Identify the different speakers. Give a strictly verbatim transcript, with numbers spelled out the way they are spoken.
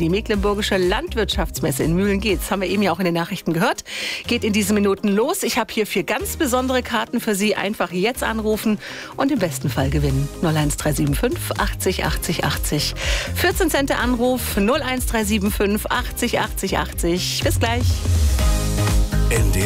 Speaker 1: Die Mecklenburgische Landwirtschaftsmesse in Mühlen-Geetz, haben wir eben ja auch in den Nachrichten gehört, geht in diesen Minuten los. Ich habe hier vier ganz besondere Karten für Sie. Einfach jetzt anrufen und im besten Fall gewinnen. null eins drei sieben fünf achtzig achtzig achtzig. vierzehn Cent der Anruf null eins drei sieben fünf achtzig achtzig achtzig. Bis gleich.